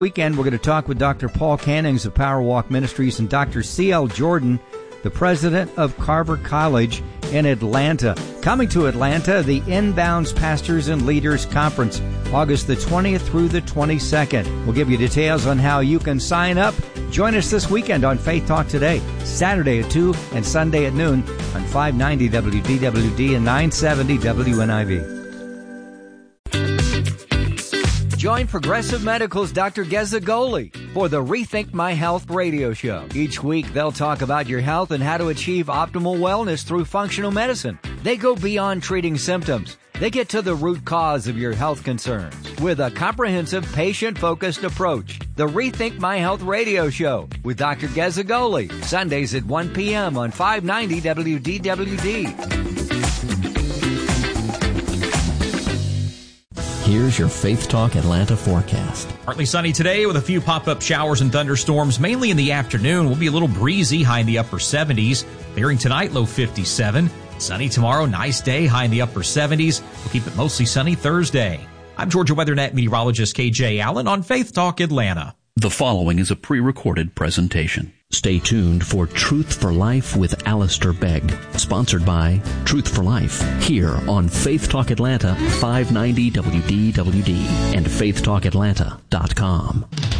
Weekend, we're going to talk with Dr. Paul Cannings of Power Walk Ministries and Dr. C.L. Jordan, the president of Carver College in Atlanta. Coming to Atlanta, the Inbounds Pastors and Leaders Conference, August the 20th through the 22nd. We'll give you details on how you can sign up. Join us this weekend on Faith Talk Today, Saturday at 2 and Sunday at noon on 590 WDWD and 970 WNIV. Join Progressive Medical's Dr. Geza for the Rethink My Health radio show. Each week, they'll talk about your health and how to achieve optimal wellness through functional medicine. They go beyond treating symptoms. They get to the root cause of your health concerns with a comprehensive, patient-focused approach. The Rethink My Health radio show with Dr. Geza, Sundays at 1 p.m. on 590 WDWD. Here's your Faith Talk Atlanta forecast. Partly sunny today with a few pop-up showers and thunderstorms, mainly in the afternoon. Will be a little breezy, high in the upper 70s. Clearing tonight, low 57. Sunny tomorrow, nice day, high in the upper 70s. We'll keep it mostly sunny Thursday. I'm Georgia WeatherNet meteorologist KJ Allen on Faith Talk Atlanta. The following is a pre-recorded presentation. Stay tuned for Truth for Life with Alistair Begg, sponsored by Truth for Life, here on Faith Talk Atlanta, 590 WDWD and faithtalkatlanta.com.